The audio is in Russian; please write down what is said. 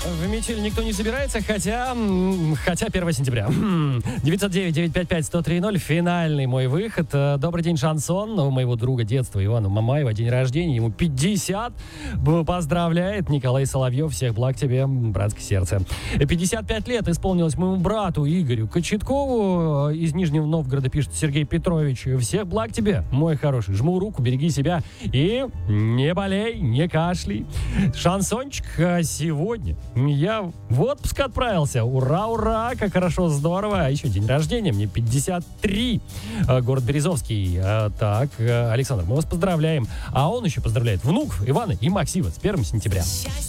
В метель никто не собирается, хотя 1 сентября. 909-955-1030, финальный мой выход. Добрый день, шансон. У моего друга детства Ивана Мамаева день рождения, ему 50. Поздравляет Николай Соловьев. Всех благ тебе, братское сердце. 55 лет исполнилось моему брату Игорю Кочеткову. Из Нижнего Новгорода пишет Сергей Петрович. Всех благ тебе, мой хороший. Жму руку, береги себя и не болей, не кашляй. Шансончик сегодня. Я в отпуск отправился. Ура, ура, как хорошо, здорово. А еще день рождения, мне 53. Город Березовский. Так, Александр, мы вас поздравляем. А он еще поздравляет внуков Ивана и Максима с 1 сентября.